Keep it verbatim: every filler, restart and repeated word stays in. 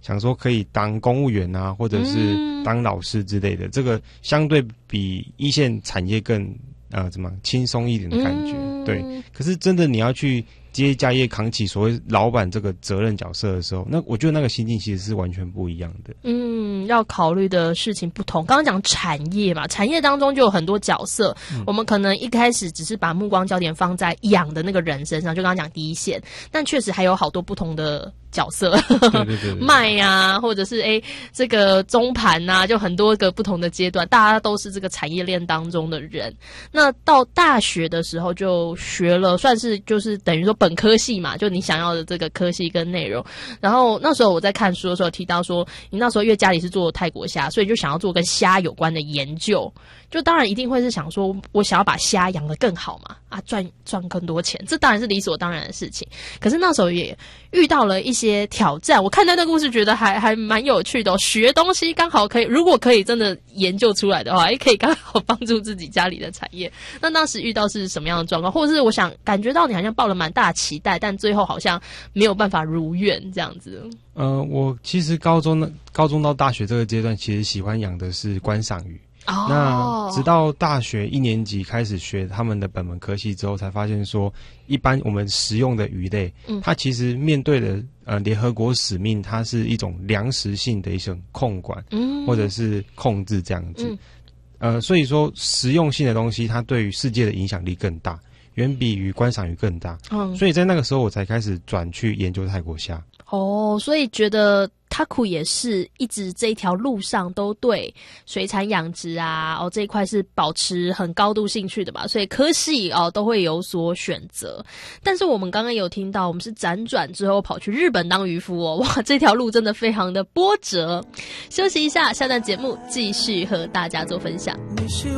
想说可以当公务员啊，或者是当老师之类的，嗯、这个相对比一线产业更呃怎么轻松一点的感觉，嗯、对。可是真的你要去接家业扛起所谓老板这个责任角色的时候，那我觉得那个心境其实是完全不一样的。 嗯，要考虑的事情不同。刚刚讲产业嘛，产业当中就有很多角色，嗯、我们可能一开始只是把目光焦点放在养的那个人身上，就刚刚讲第一线，但确实还有好多不同的角色， 对对对对， 卖呀、啊，或者是哎这个中盘呐、啊，就很多个不同的阶段，大家都是这个产业链当中的人。那到大学的时候就学了，算是就是等于说本科系嘛，就你想要的这个科系跟内容。然后那时候我在看书的时候提到说，你那时候因为家里是做泰国虾，所以就想要做跟虾有关的研究。就当然一定会是想说，我想要把虾养得更好嘛，啊赚赚更多钱，这当然是理所当然的事情。可是那时候也遇到了一些挑战，我看那段故事觉得还还蛮有趣的、哦。学东西刚好可以，如果可以真的研究出来的话，也可以刚好帮助自己家里的产业。那当时遇到是什么样的状况，或者是我想感觉到你好像抱了蛮大的期待，但最后好像没有办法如愿这样子。 呃，我其实高中呢，高中到大学这个阶段，其实喜欢养的是观赏鱼。 哦， 那直到大学一年级开始学他们的本门科系之后，才发现说，一般我们食用的鱼类，嗯、它其实面对的呃联合国使命，它是一种粮食性的一种控管，嗯、或者是控制这样子。嗯、呃，所以说实用性的东西，它对于世界的影响力更大，远比于观赏鱼更大。嗯，所以在那个时候，我才开始转去研究泰国虾。 哦，所以觉得Taku也是一直这一条路上都对水产养殖啊，哦这一块是保持很高度兴趣的嘛，所以科系哦都会有所选择。但是我们刚刚有听到，我们是辗转之后跑去日本当渔夫哦，哇，这条路真的非常的波折。休息一下，下段节目继续和大家做分享。